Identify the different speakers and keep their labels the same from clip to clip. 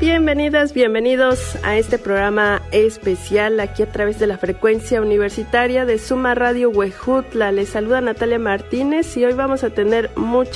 Speaker 1: Bienvenidas, bienvenidos a este programa especial aquí a través de la frecuencia universitaria de Suma Radio Huejutla. Les saluda Natalia Martínez y hoy vamos a tener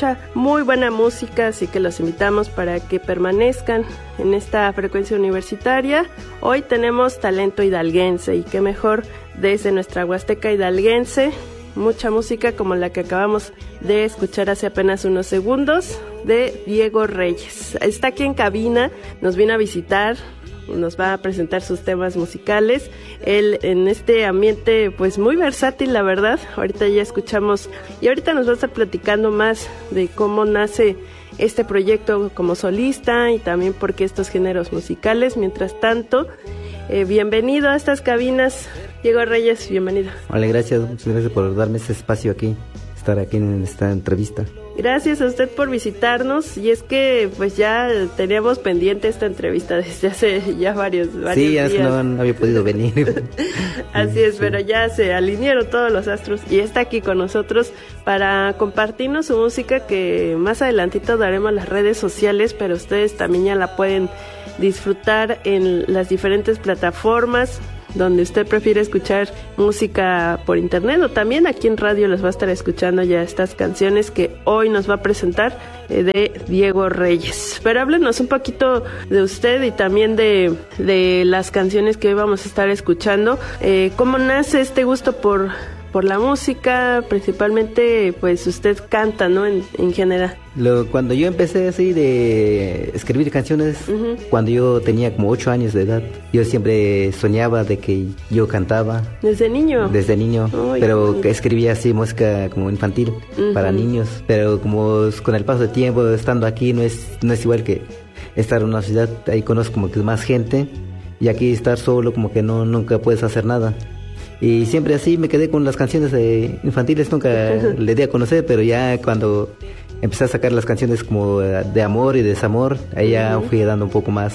Speaker 1: muy buena música, así que los invitamos para que permanezcan en esta frecuencia universitaria. Hoy tenemos talento hidalguense y qué mejor desde nuestra Huasteca hidalguense. Mucha música como la que acabamos de escuchar hace apenas unos segundos de Diego Reyes. Está aquí en cabina, nos vino a visitar, nos va a presentar sus temas musicales. Él en este ambiente pues muy versátil, la verdad. Ahorita ya escuchamos y ahorita nos va a estar platicando más de cómo nace este proyecto como solista y también por qué estos géneros musicales. Mientras tanto, bienvenido a estas cabinas, Diego Reyes, bienvenido.
Speaker 2: Hola, muchas gracias por darme este espacio aquí, estar aquí en esta entrevista.
Speaker 1: Gracias a usted por visitarnos, y es que pues ya teníamos pendiente esta entrevista desde hace ya varios
Speaker 2: sí, ya
Speaker 1: días.
Speaker 2: No había podido venir.
Speaker 1: Así es, pero ya se alinearon todos los astros y está aquí con nosotros para compartirnos su música, que más adelantito daremos las redes sociales, pero ustedes también ya la pueden disfrutar en las diferentes plataformas donde usted prefiere escuchar música por internet, o también aquí en radio les va a estar escuchando ya estas canciones que hoy nos va a presentar de Diego Reyes. Pero háblenos un poquito de usted y también de las canciones que hoy vamos a estar escuchando. ¿Cómo nace este gusto por la música? Principalmente pues usted canta, ¿no? En general.
Speaker 2: Cuando yo empecé así de escribir canciones, cuando yo tenía como 8 años de edad, yo siempre soñaba de que yo cantaba.
Speaker 1: ¿Desde niño?
Speaker 2: Desde niño, pero que escribía así música como infantil para niños, pero como con el paso del tiempo, estando aquí, no es igual que estar en una ciudad. Ahí conozco como que más gente, y aquí estar solo como que nunca puedes hacer nada. Y siempre así me quedé con las canciones infantiles, nunca le di a conocer, pero ya cuando empecé a sacar las canciones como de amor y desamor, ahí ya fui dando un poco más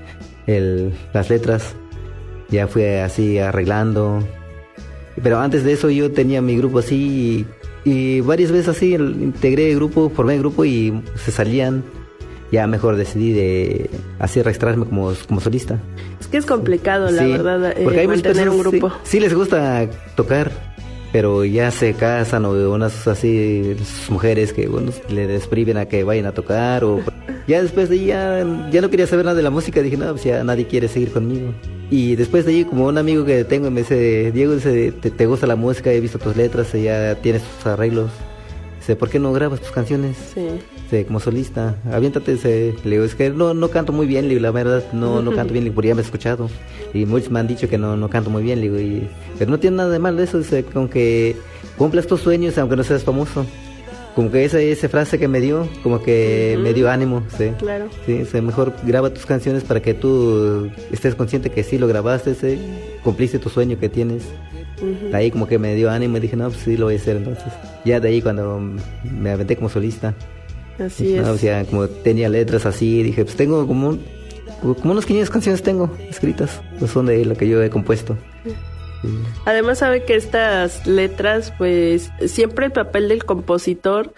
Speaker 2: las letras, ya fui así arreglando. Pero antes de eso yo tenía mi grupo así, y varias veces así integré grupo, formé grupo y se salían. Ya mejor decidí de así registrarme como solista.
Speaker 1: Es que es complicado, la verdad,
Speaker 2: porque hay
Speaker 1: mantener un grupo.
Speaker 2: Sí les gusta tocar, pero ya se casan, o unas así mujeres que les priven a que vayan a tocar, o ya después de ahí ya no quería saber nada de la música. Dije, no, pues ya nadie quiere seguir conmigo. Y después de ahí, como un amigo que tengo me dice, Diego, te gusta la música, he visto tus letras, ya tienes tus arreglos, ¿por qué no grabas tus canciones? Sí, como solista, aviéntate. Le digo, es que no canto muy bien, le digo, la verdad, no canto bien, le digo, porque ya me he escuchado, y muchos me han dicho que no canto muy bien, le digo, pero no tiene nada de malo eso, con que cumplas tus sueños aunque no seas famoso. Como que esa frase que me dio, como que me dio ánimo, sí.
Speaker 1: Claro.
Speaker 2: Sí, mejor graba tus canciones para que tú estés consciente que sí lo grabaste, cumpliste tu sueño que tienes. Ahí como que me dio ánimo y dije, no, pues sí lo voy a hacer. Entonces ya de ahí cuando me aventé como solista,
Speaker 1: así
Speaker 2: dije,
Speaker 1: es.
Speaker 2: No, o sea, como tenía letras así, dije, pues tengo como unos 500 canciones tengo escritas, pues son de lo que yo he compuesto. Sí.
Speaker 1: Además sabe que estas letras, pues siempre el papel del compositor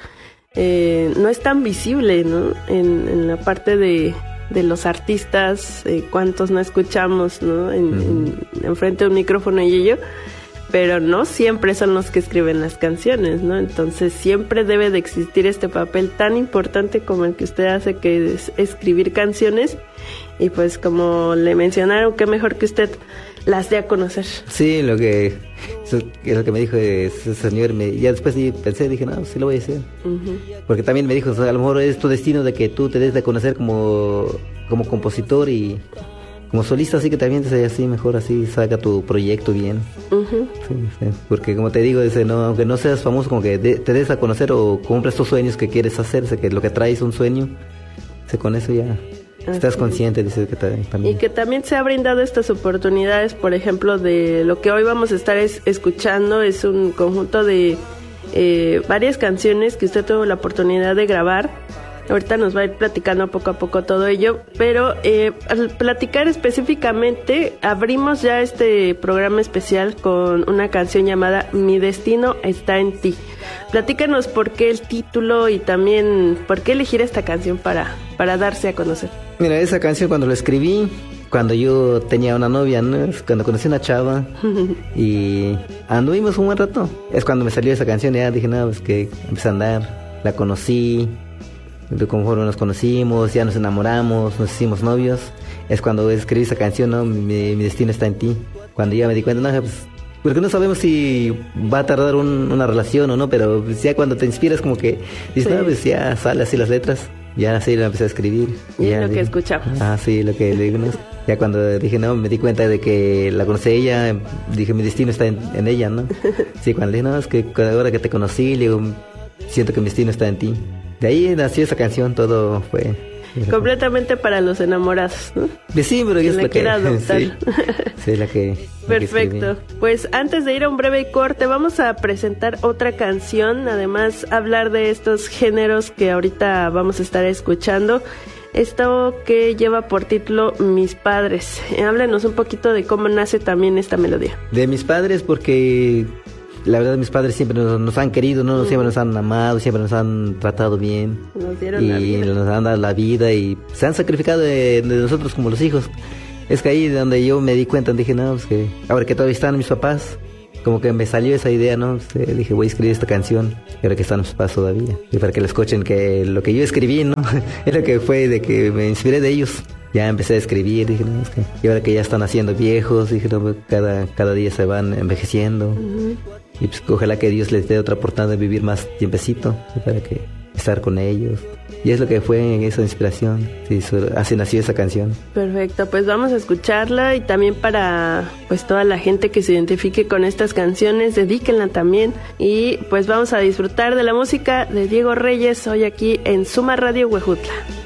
Speaker 1: no es tan visible, ¿no? En la parte de los artistas, cuántos no escuchamos, ¿no? En frente de un micrófono y ello, pero no siempre son los que escriben las canciones, ¿no? Entonces siempre debe de existir este papel tan importante como el que usted hace, que es escribir canciones, y pues como le mencionaron, qué mejor que usted las dé a conocer.
Speaker 2: Sí, lo que me dijo ese señor, ya después pensé, dije, no, sí lo voy a hacer. Porque también me dijo, o sea, a lo mejor es tu destino de que tú te des de conocer como compositor y como solista, así que también así mejor así saca tu proyecto bien. Sí, porque como te digo, no, aunque no seas famoso, como que te des a conocer o cumplas tus sueños que quieres hacer, que lo que traes es un sueño, con eso ya estás consciente, dices que también.
Speaker 1: Y que también se ha brindado estas oportunidades, por ejemplo, de lo que hoy vamos a estar escuchando, es un conjunto de varias canciones que usted tuvo la oportunidad de grabar. Ahorita nos va a ir platicando poco a poco todo ello, pero al platicar específicamente, abrimos ya este programa especial con una canción llamada Mi Destino Está en Ti. Platícanos por qué el título y también por qué elegir esta canción para darse a conocer.
Speaker 2: Mira, esa canción cuando la escribí, cuando yo tenía una novia, ¿no? Cuando conocí una chava y anduvimos un buen rato. Es cuando me salió esa canción y ya dije, no, pues que empecé a andar. La conocí, conforme nos conocimos, ya nos enamoramos, nos hicimos novios. Es cuando escribí esa canción, ¿no? Mi destino está en ti. Cuando ya me di cuenta, no, pues, porque no sabemos si va a tardar una relación o no, pero pues ya cuando te inspiras como que dices, no, pues ya sale así las letras. Ya así la empecé a escribir.
Speaker 1: Y es lo que escuchamos.
Speaker 2: Sí, lo que le digo. Ya cuando dije, no, me di cuenta de que la conocí a ella, dije, mi destino está en ella, ¿no? Sí, cuando le dije, no, es que ahora que te conocí, le digo, siento que mi destino está en ti. De ahí nació esa canción, todo fue...
Speaker 1: Completamente para los enamorados, ¿no?
Speaker 2: Sí, pero es
Speaker 1: la que quiera adoptar.
Speaker 2: Sí, la que...
Speaker 1: Perfecto. Pues antes de ir a un breve corte, vamos a presentar otra canción, además hablar de estos géneros que ahorita vamos a estar escuchando. Esto que lleva por título Mis Padres. Háblenos un poquito de cómo nace también esta melodía.
Speaker 2: De mis padres, porque la verdad mis padres siempre nos han querido, ¿no? Siempre nos han amado, siempre nos han tratado bien.
Speaker 1: Nos dieron la vida.
Speaker 2: Y nos han dado la vida y se han sacrificado de nosotros como los hijos. Es que ahí donde yo me di cuenta, dije, no, pues que ahora que todavía están mis papás, como que me salió esa idea, ¿no? Dije, voy a escribir esta canción, y ahora que están mis papás todavía. Y para que lo escuchen, que lo que yo escribí, ¿no? Es lo que fue de que me inspiré de ellos. Ya empecé a escribir, dije, no, es que... Y ahora que ya están haciendo viejos, dije, no, cada día se van envejeciendo. Y pues ojalá que Dios les dé otra oportunidad de vivir más tiempecito, para que estar con ellos. Y es lo que fue esa inspiración. Sí, así nació esa canción.
Speaker 1: Perfecto, pues vamos a escucharla y también para pues toda la gente que se identifique con estas canciones, dedíquenla también. Y pues vamos a disfrutar de la música de Diego Reyes hoy aquí en Suma Radio Huejutla.